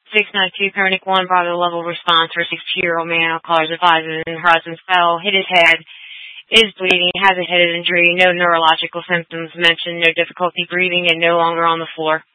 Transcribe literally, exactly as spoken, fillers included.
six nine two, Panic one, Bravo level response for a sixty-two-year-old man. Callers advising her husband fell, hit his head, is bleeding, has a head injury, no neurological symptoms mentioned, no difficulty breathing, and no longer on the floor.